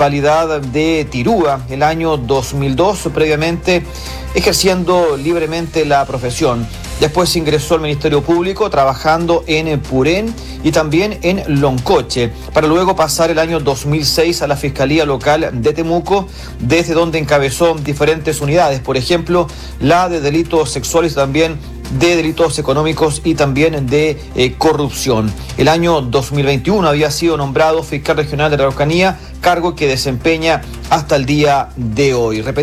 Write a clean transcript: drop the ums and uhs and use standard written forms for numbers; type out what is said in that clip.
municipalidad de Tirúa el año 2002, previamente ejerciendo libremente la profesión. Después ingresó al Ministerio Público trabajando en Purén y también en Loncoche, para luego pasar el año 2006 a la Fiscalía Local de Temuco, desde donde encabezó diferentes unidades, por ejemplo, la de delitos sexuales, también de delitos económicos y también de corrupción. El año 2021 había sido nombrado fiscal regional de la Araucanía, cargo que desempeña hasta el día de hoy.